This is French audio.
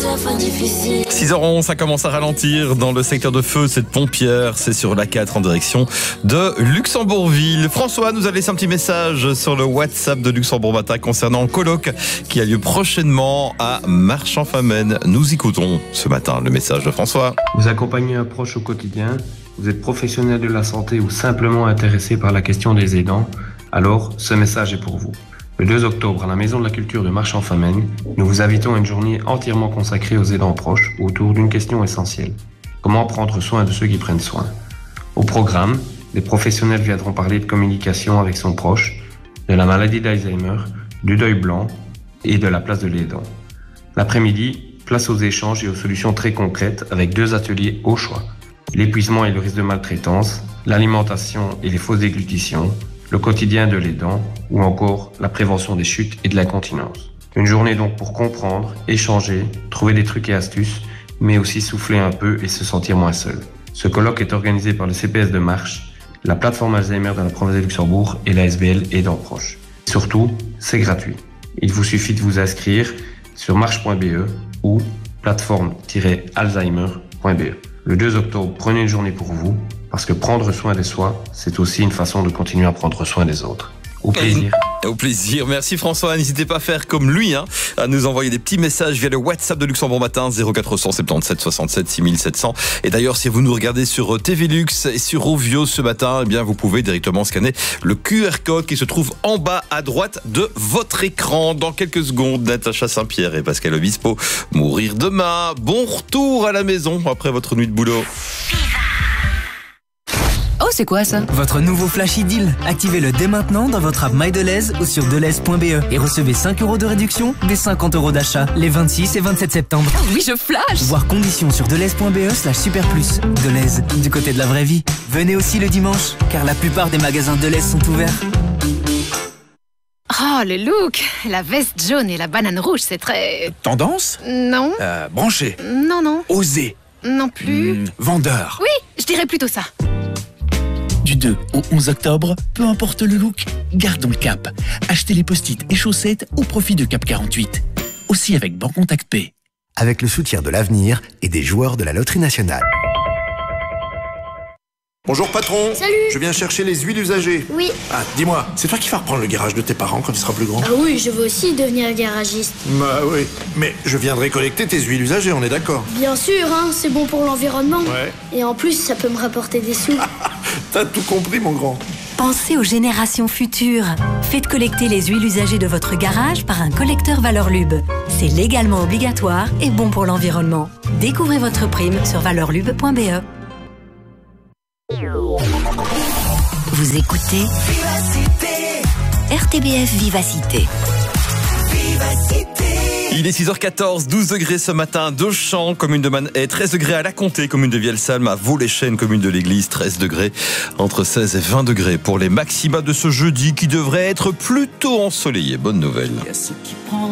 la fin difficile. 6h11, ça commence à ralentir dans le secteur de feu. Cette pompière, c'est sur l'A4 en direction de Luxembourgville. François nous a laissé un petit message sur le WhatsApp de Luxembourg Matin concernant un colloque qui a lieu prochainement à Marchand-Famenne. Nous écoutons ce matin le message de François. Vous accompagnez un proche au quotidien, vous êtes professionnel de la santé ou simplement intéressé par la question des aidants, alors ce message est pour vous. Le 2 octobre, à la Maison de la Culture de Marchand-Famenne, nous vous invitons à une journée entièrement consacrée aux aidants proches autour d'une question essentielle. Comment prendre soin de ceux qui prennent soin? Au programme, des professionnels viendront parler de communication avec son proche, de la maladie d'Alzheimer, du deuil blanc et de la place de l'aidant. L'après-midi, place aux échanges et aux solutions très concrètes avec 2 ateliers au choix. L'épuisement et le risque de maltraitance, l'alimentation et les fausses déglutitions, le quotidien de l'aidant ou encore la prévention des chutes et de l'incontinence. Une journée donc pour comprendre, échanger, trouver des trucs et astuces, mais aussi souffler un peu et se sentir moins seul. Ce colloque est organisé par le CPS de Marche, la plateforme Alzheimer de la province de Luxembourg et la SBL Aidants Proches. Surtout, c'est gratuit. Il vous suffit de vous inscrire sur marche.be ou plateforme-alzheimer.be. Le 2 octobre, prenez une journée pour vous, parce que prendre soin de soi, c'est aussi une façon de continuer à prendre soin des autres. Au plaisir. Au plaisir. Merci François. N'hésitez pas à faire comme lui, à nous envoyer des petits messages via le WhatsApp de Luxembourg Matin 0477 67 6700. Et d'ailleurs, si vous nous regardez sur TV Lux et sur Rovio ce matin, eh bien, vous pouvez directement scanner le QR code qui se trouve en bas à droite de votre écran. Dans quelques secondes, Natacha Saint-Pierre et Pascal Obispo, mourir demain. Bon retour à la maison après votre nuit de boulot. Oh, c'est quoi ça? Votre nouveau Flashy Deal. Activez-le dès maintenant dans votre app MyDeleuze ou sur deleuze.be et recevez 5 € de réduction des 50 € d'achat les 26 et 27 septembre. Oh oui, je flash! Voir conditions sur deleuze.be/super plus. Deleuze, du côté de la vraie vie. Venez aussi le dimanche, car la plupart des magasins Deleuze sont ouverts. Oh, le look! La veste jaune et la banane rouge, c'est très... Tendance? Non. Branché? Non. Osé? Non plus. Vendeur? Oui, je dirais plutôt ça. Du 2 au 11 octobre, peu importe le look, gardons le cap. Achetez les post-it et chaussettes au profit de Cap 48. Aussi avec Bancontact Pay. Avec le soutien de l'Avenir et des joueurs de la Loterie Nationale. Bonjour patron. Salut. Je viens chercher les huiles usagées. Oui. Ah, dis-moi, c'est toi qui vas reprendre le garage de tes parents quand il sera plus grand? Ah oui, je veux aussi devenir garagiste. Bah oui, mais je viendrai collecter tes huiles usagées, on est d'accord? Bien sûr, c'est bon pour l'environnement. Ouais. Et en plus, ça peut me rapporter des sous. T'as tout compris, mon grand. Pensez aux générations futures. Faites collecter les huiles usagées de votre garage par un collecteur Valorlub. C'est légalement obligatoire et bon pour l'environnement. Découvrez votre prime sur valorlub.be. Vous écoutez Vivacité. RTBF Vivacité. Il est 6h14, 12 degrés ce matin, de Champs, commune de Manet, 13 degrés à La Comté, commune de Vielsalm, à Vaux-les-Chênes, commune de l'Église, 13 degrés, entre 16 et 20 degrés pour les maxima de ce jeudi qui devrait être plutôt ensoleillé. Bonne nouvelle.